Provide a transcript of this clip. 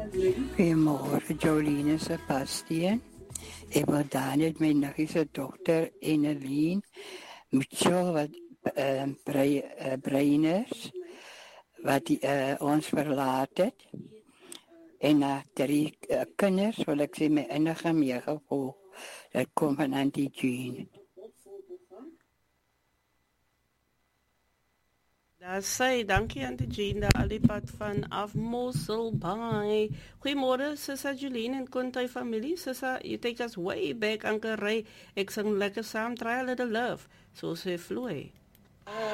Goeiemôre, Jolene Sebastian. Ek wil dan net my niggie dogter Eneline Mitchell wat Breiners wat ons verlaat het. En na 3 kinders wil ek sê my enige meegevoel. Dat kom van Auntie Jean. Daar sê, dankie Auntie Jean, daar al die pad vanaf Mosselbaai. Goeiemôre, Sissa Jolene en Kontay familie. Sissa, you take us way back, Anke Ray. Ek sing lekker saam, try a little love. So sê Floy.